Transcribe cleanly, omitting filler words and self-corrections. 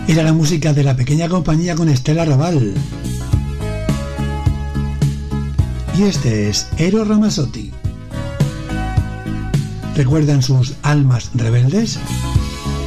Era la música de La Pequeña Compañía con Estela Raval. Y este es Eros Ramazzotti. ¿Recuerdan sus Almas Rebeldes?